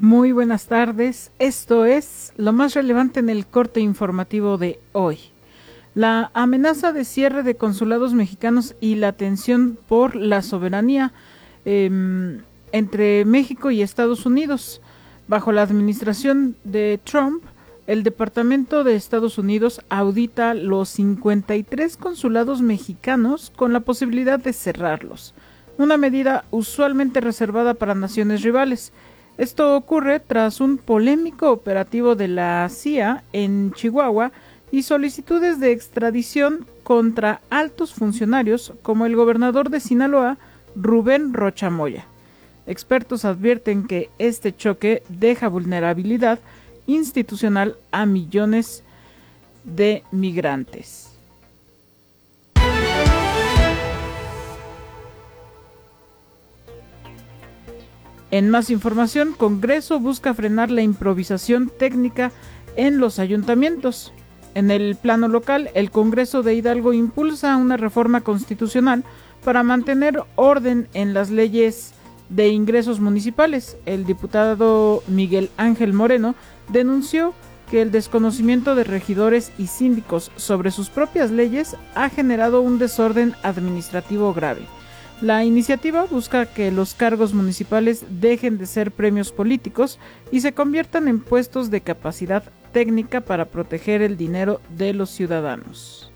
Muy buenas tardes, esto es lo más relevante en el corte informativo de hoy. La amenaza de cierre de consulados mexicanos y la tensión por la soberanía entre México y Estados Unidos. Bajo la administración de Trump, el Departamento de Estados Unidos audita los 53 consulados mexicanos con la posibilidad de cerrarlos, una medida usualmente reservada para naciones rivales. Esto ocurre tras un polémico operativo de la CIA en Chihuahua y solicitudes de extradición contra altos funcionarios como el gobernador de Sinaloa, Rubén Rocha Moya. Expertos advierten que este choque deja vulnerabilidad institucional a millones de migrantes. En más información, Congreso busca frenar la improvisación técnica en los ayuntamientos. En el plano local, el Congreso de Hidalgo impulsa una reforma constitucional para mantener orden en las leyes de ingresos municipales. El diputado Miguel Ángel Moreno denunció que el desconocimiento de regidores y síndicos sobre sus propias leyes ha generado un desorden administrativo grave. La iniciativa busca que los cargos municipales dejen de ser premios políticos y se conviertan en puestos de capacidad técnica para proteger el dinero de los ciudadanos.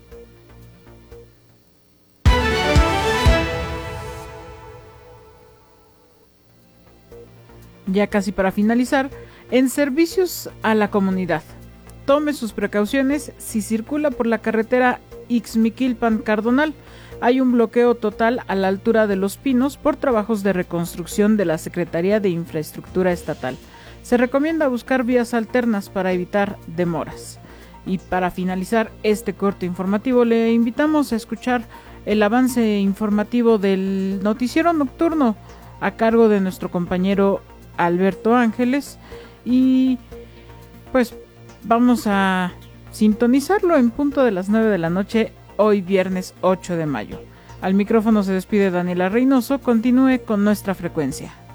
Ya casi para finalizar, en servicios a la comunidad, tome sus precauciones si circula por la carretera Ixmiquilpan-Cardonal. Hay un bloqueo total a la altura de Los Pinos por trabajos de reconstrucción de la Secretaría de Infraestructura Estatal. Se recomienda buscar vías alternas para evitar demoras. Y para finalizar este corte informativo, le invitamos a escuchar el avance informativo del noticiero nocturno a cargo de nuestro compañero Alberto Ángeles. Y pues vamos a sintonizarlo en punto de las 9 de la noche. Hoy viernes 8 de mayo. Al micrófono se despide Daniela Reynoso. Continúe con nuestra frecuencia.